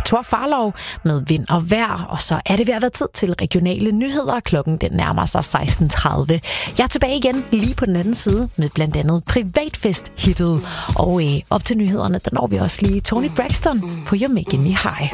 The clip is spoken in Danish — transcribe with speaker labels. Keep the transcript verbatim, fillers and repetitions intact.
Speaker 1: Thor Farlov med Vind og Vejr, og så er det ved at være tid til regionale nyheder. Klokken den nærmer sig seksten tredive. Jeg er tilbage igen lige på den anden side med blandt andet Privatfest-hittet. Og øh, op til nyhederne, der når vi også lige Toni Braxton på You're Making Me High.